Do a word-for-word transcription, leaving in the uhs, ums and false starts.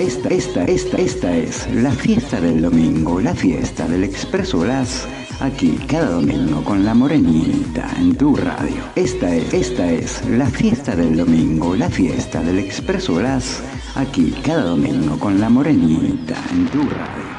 esta, esta, esta, esta es la fiesta del domingo, la fiesta del Expreso Blas, aquí cada domingo con la Morenita en tu radio. Esta es, esta es la fiesta del domingo, la fiesta del Expreso Blas, aquí cada domingo con la Morenita en tu radio.